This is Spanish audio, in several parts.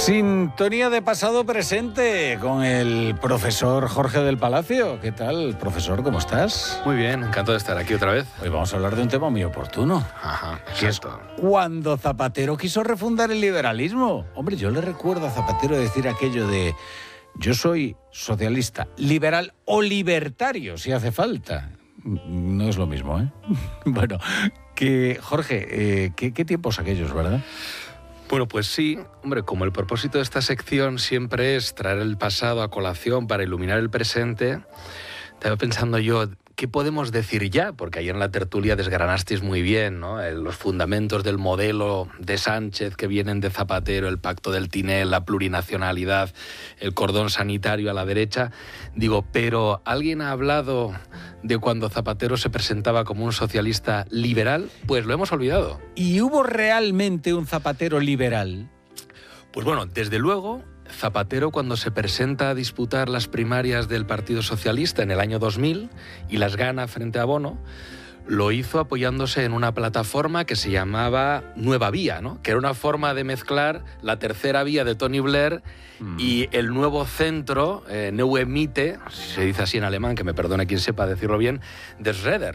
Sintonía de pasado presente con el profesor Jorge del Palacio. ¿Qué tal, profesor? ¿Cómo estás? Muy bien, encantado de estar aquí otra vez. Hoy vamos a hablar de un tema muy oportuno. Ajá, Que es cuando Zapatero quiso refundar el liberalismo. Hombre, yo le recuerdo a Zapatero decir aquello de: yo soy socialista, liberal o libertario, si hace falta. No es lo mismo, ¿eh? Bueno, que Jorge, ¿qué tiempos aquellos, verdad? Bueno, pues sí, hombre, como el propósito de esta sección siempre es traer el pasado a colación para iluminar el presente, estaba pensando yo, ¿qué podemos decir ya? Porque ayer en la tertulia desgranasteis muy bien, ¿no? Los fundamentos del modelo de Sánchez que vienen de Zapatero, el pacto del Tinel, la plurinacionalidad, el cordón sanitario a la derecha. Digo, pero ¿alguien ha hablado de cuando Zapatero se presentaba como un socialista liberal? Pues lo hemos olvidado. ¿Y hubo realmente un Zapatero liberal? Pues bueno, desde luego, Zapatero, cuando se presenta a disputar las primarias del Partido Socialista en el año 2000 y las gana frente a Bono, lo hizo apoyándose en una plataforma que se llamaba Nueva Vía, ¿no? Que era una forma de mezclar la tercera vía de Tony Blair y el nuevo centro, Neue Mitte, se dice así en alemán, que me perdone quien sepa decirlo bien, de Schröder.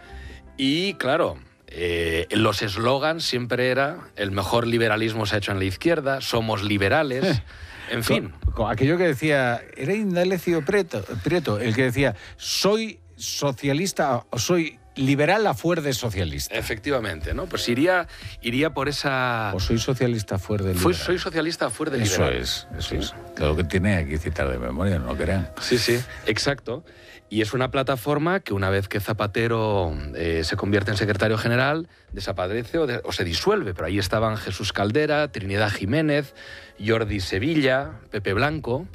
Y claro, los eslogans siempre era: el mejor liberalismo se ha hecho en la izquierda, somos liberales. En fin. Con aquello que decía, era Indalecio Prieto, el que decía: soy socialista, soy liberal a fuer de socialista. Efectivamente, ¿no? Pues iría por esa... O soy socialista a fuer de liberal. Soy socialista a fuer de liberal. Eso es. Claro que tiene aquí citar de memoria, no lo crean. Sí, exacto. Y es una plataforma que una vez que Zapatero se convierte en secretario general, desaparece o se disuelve. Pero ahí estaban Jesús Caldera, Trinidad Jiménez, Jordi Sevilla, Pepe Blanco.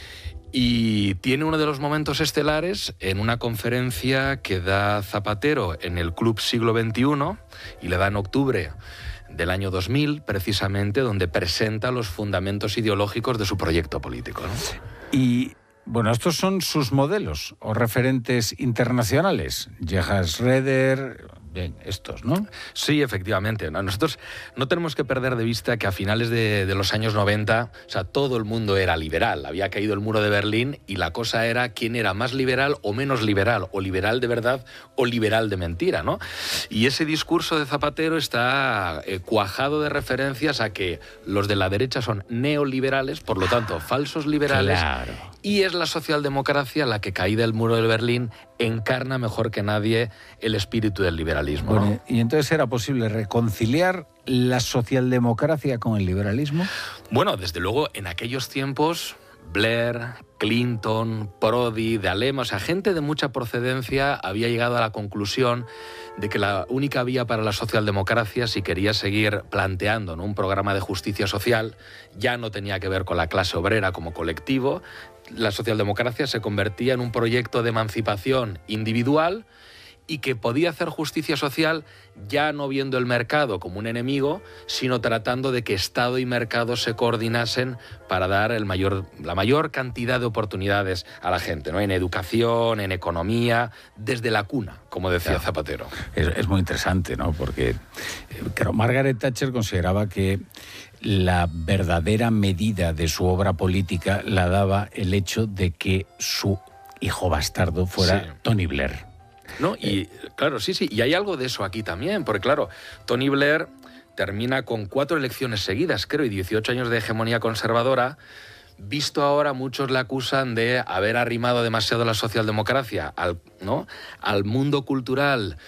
Y tiene uno de los momentos estelares en una conferencia que da Zapatero en el Club Siglo XXI, y le da en octubre del año 2000, precisamente, donde presenta los fundamentos ideológicos de su proyecto político, ¿no? Y bueno, estos son sus modelos o referentes internacionales. Gerhard Schröder, bien, estos, ¿no? Sí, efectivamente. Nosotros no tenemos que perder de vista que a finales de los años 90, o sea, todo el mundo era liberal. Había caído el muro de Berlín y la cosa era quién era más liberal o menos liberal, o liberal de verdad o liberal de mentira, ¿no? Y ese discurso de Zapatero está cuajado de referencias a que los de la derecha son neoliberales, por lo tanto, falsos liberales. Claro. Y es la socialdemocracia la que, caída el muro de Berlín, encarna mejor que nadie el espíritu del liberalismo, ¿no? Bueno, ¿y entonces era posible reconciliar la socialdemocracia con el liberalismo? Bueno, desde luego, en aquellos tiempos, Blair, Clinton, Prodi, D'Alema, o sea, gente de mucha procedencia había llegado a la conclusión de que la única vía para la socialdemocracia, si quería seguir planteando, ¿no?, un programa de justicia social, ya no tenía que ver con la clase obrera como colectivo. La socialdemocracia se convertía en un proyecto de emancipación individual y que podía hacer justicia social ya no viendo el mercado como un enemigo, sino tratando de que Estado y mercado se coordinasen para dar la mayor cantidad de oportunidades a la gente, ¿no? En educación, en economía, desde la cuna, como decía Zapatero. Es muy interesante, ¿no? Porque, claro, Margaret Thatcher consideraba que la verdadera medida de su obra política la daba el hecho de que su hijo bastardo fuera Tony Blair. ¿No? Y claro, sí, y hay algo de eso aquí también, porque claro, Tony Blair termina con 4 elecciones seguidas, creo, y 18 años de hegemonía conservadora. Visto ahora, muchos le acusan de haber arrimado demasiado la socialdemocracia al mundo cultural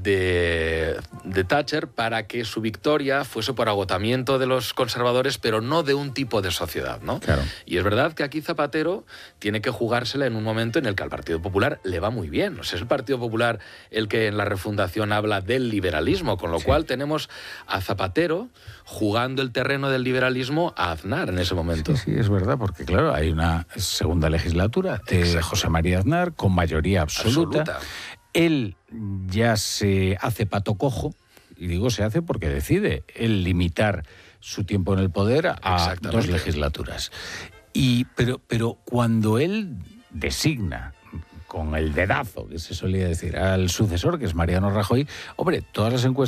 de Thatcher para que su victoria fuese por agotamiento de los conservadores, pero no de un tipo de sociedad, ¿no? Claro. Y es verdad que aquí Zapatero tiene que jugársela en un momento en el que al Partido Popular le va muy bien. O sea, es el Partido Popular el que en la refundación habla del liberalismo, con lo cual tenemos a Zapatero jugando el terreno del liberalismo a Aznar en ese momento. Sí, es verdad, porque claro, hay una segunda legislatura de José María Aznar con mayoría absoluta. Él ya se hace pato cojo, y digo se hace porque decide él limitar su tiempo en el poder a 2 legislaturas. Pero cuando él designa con el dedazo, que se solía decir, al sucesor, que es Mariano Rajoy, hombre, todas las encuestas